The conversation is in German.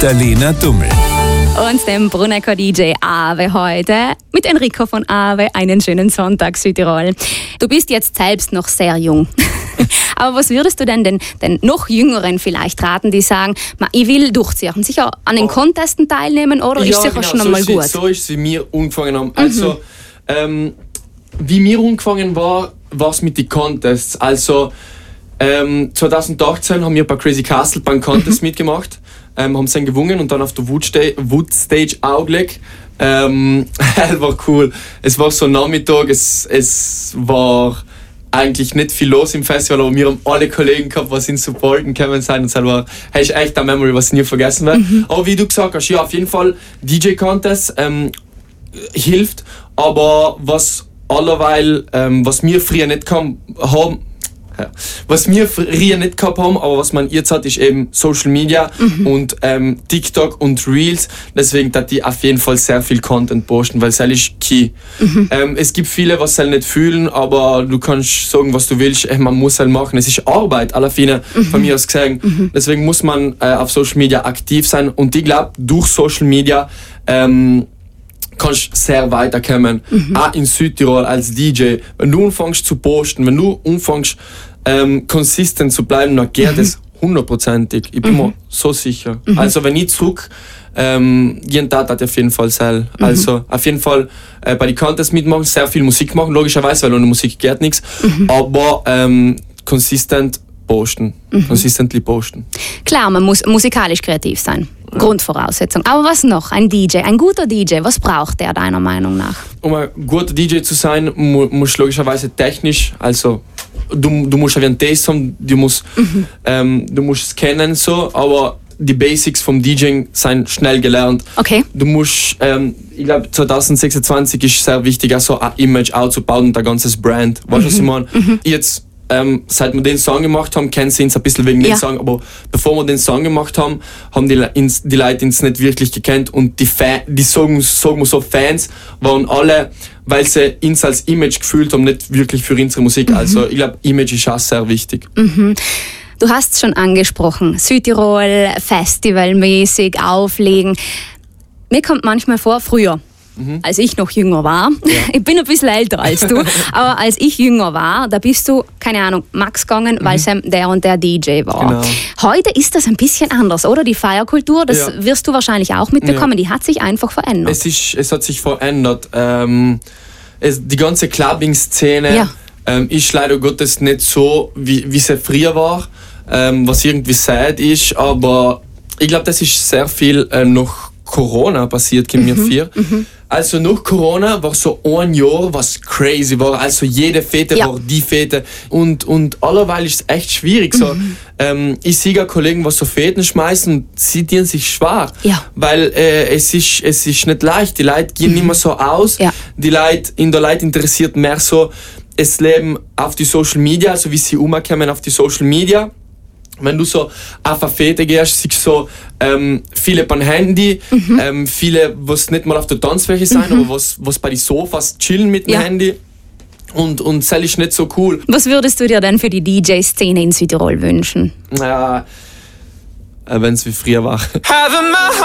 der Lena Dummel. Und dem Brunecker DJ Awe heute mit Enrico von Awe. Einen schönen Sonntag, Südtirol. Du bist jetzt selbst noch sehr jung. Aber was würdest du denn den noch Jüngeren vielleicht raten, die sagen, ich will durchziehen, sicher an den Contesten teilnehmen oder ist sicher schon einmal gut? So ist es, wie wir angefangen haben. Also, wie wir angefangen war es mit den Contests. Also, 2018 haben wir bei Crazy Castle beim Contest mitgemacht, haben es dann gewonnen und dann auf der Wood Stage auch gelegt. War cool. Es war so Nachmittag, es war eigentlich nicht viel los im Festival, aber wir haben alle Kollegen gehabt, die uns supporten können sein. Und das war echt eine Memory, was ich nie vergessen werde. Aber wie du gesagt hast, ja, auf jeden Fall DJ-Contest hilft, aber was wir früher nicht gehabt haben, aber was man jetzt hat, ist eben Social Media und TikTok und Reels. Deswegen hat die auf jeden Fall sehr viel Content posten, weil es ist key. Es gibt viele, was sie nicht fühlen, aber du kannst sagen, was du willst. Man muss halt machen. Es ist Arbeit, alle viele von mir aus gesehen. Deswegen muss man auf Social Media aktiv sein. Und ich glaube, durch Social Media kannst sehr weiterkommen. Auch in Südtirol als DJ. Wenn du anfängst zu posten, wenn du anfängst konsistent zu bleiben, dann geht es 100%ig. Ich bin mir so sicher. Also wenn ich zurück jeden Tag hat auf jeden Fall sein. Also auf jeden Fall bei den Contests mitmachen, sehr viel Musik machen, logischerweise, weil ohne Musik geht nichts. Aber konsistent posten. Consistently posten. Klar, man muss musikalisch kreativ sein. Ja. Grundvoraussetzung. Aber was noch? Ein DJ, ein guter DJ, was braucht der deiner Meinung nach? Um ein guter DJ zu sein, musst du logischerweise technisch, also du musst wie ein Taste haben, du musst es kennen, so, aber die Basics vom DJing sind schnell gelernt. Okay. Du musst, ich glaube 2026 ist sehr wichtig, also ein Image aufzubauen und ein ganzes Brand. Weißt du, was ich meine? Jetzt, seit wir den Song gemacht haben, kennen sie uns ein bisschen wegen dem Song, aber bevor wir den Song gemacht haben, haben die Leute uns nicht wirklich gekannt und die sagen wir so, Fans waren alle, weil sie uns als Image gefühlt haben, nicht wirklich für unsere Musik. Also ich glaube, Image ist auch sehr wichtig. Du hast es schon angesprochen, Südtirol, festivalmäßig auflegen. Mir kommt manchmal vor, früher, als ich noch jünger war, ich bin ein bisschen älter als du, aber als ich jünger war, da bist du, keine Ahnung, Max gegangen, weil Sam der und der DJ war. Genau. Heute ist das ein bisschen anders, oder? Die Feierkultur, das wirst du wahrscheinlich auch mitbekommen, die hat sich einfach verändert. Es hat sich verändert. Die ganze Clubbing-Szene ist leider Gottes nicht so, wie sie früher war, was irgendwie sad ist, aber ich glaube, das ist sehr viel nach Corona passiert, kommt mir vor. Also nach Corona war so ein Jahr, was crazy war. Also jede Fete war die Fete. Und allerweil ist es echt schwierig. So, ich sehe Kollegen, die so Feten schmeißen und sie tun sich schwer. Weil es ist nicht leicht. Die Leute gehen nicht mehr so aus. Die Leute interessiert mehr so das Leben auf die Social Media, also wie sie umkommen auf die Social Media. Wenn du so auf eine Fete gehst, siehst du so viele beim Handy, viele, was nicht mal auf der Tanzfläche sind, aber was bei den Sofas chillen mit dem Handy. Und das ist nicht so cool. Was würdest du dir denn für die DJ-Szene in Südtirol wünschen? Ja, wenn es wie früher war.